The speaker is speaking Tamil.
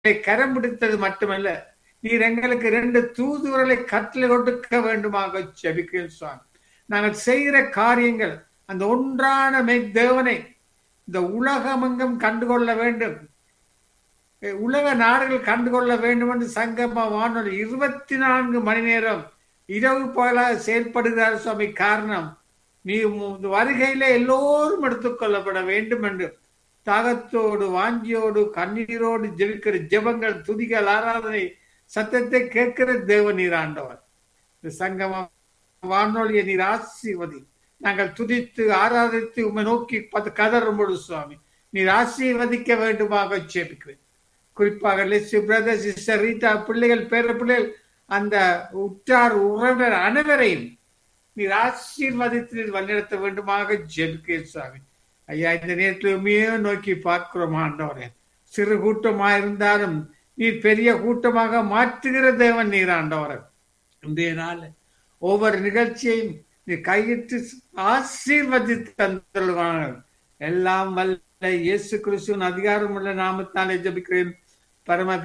கரம் பிடித்தது மட்டுமல்ல, நீர் எங்களுக்கு 2 தூதுவர்களை கட்டளை கொடுக்க வேண்டுமாக ஜெபிக்கிறேன் சுவாமி. நாங்கள் செய்கிற காரியங்கள் அந்த ஒன்றான மெய்தேவனை இந்த உலகமெங்கும் கண்டுகொள்ள வேண்டும், உலக நாடுகள் கண்டுகொள்ள வேண்டும் என்று சங்கம வானொலி 24 மணி நேரம் இரவு பகலாக செயல்படுகிறார் சுவாமி. காரணம், நீ வருகையில எல்லோரும் எடுத்துக்கொள்ளப்பட வேண்டும் என்று தாகத்தோடு வாஞ்சியோடு கண்ணீரோடு ஜெபிக்கிற ஜெபங்கள், துதிகள், ஆராதனை சத்தத்தை கேட்கிற தேவன் நீர் ஆண்டவர். இந்த சங்கம வானொலியை நீர் ஆசீர்வதி. நாங்கள் துதித்து ஆராதித்து உம்மை நோக்கி கதறும் பொழுது சுவாமி நீர் ஆசீர்வதிக்க வேண்டுமாக ஜெபிக்கிறேன். குறிப்பாக லெஸ்ஸி பிரதர், சிஸ்டர் ரீட்டா, பிள்ளைகள், பேர பிள்ளைகள், அந்த உற்றார் உறவினர் அனைவரையும் நீர் ஆசீர்வதித்து நீர் வழிநடத்த வேண்டுமாக ஜெபிக்கிறேன் சுவாமி. ஐயா, இந்த நேரத்தில் உண்மையே நோக்கி பார்க்கிறோம் ஆண்டவரே. சிறு கூட்டமா இருந்தாலும் நீர் பெரிய கூட்டமாக மாற்றுகிற தேவன் நீர் ஆண்டவரே. இன்றைய நாள் ஒவ்வொரு நிகழ்ச்சியையும் நீர் கையிட்டு ஆசீர்வதித்து தந்துள்ளார்கள். எல்லாம் வல்ல இயேசு கிறிஸ்துவின் அதிகாரம் உள்ள நாமத்தாலே ஜெபிக்கிறேன் பரம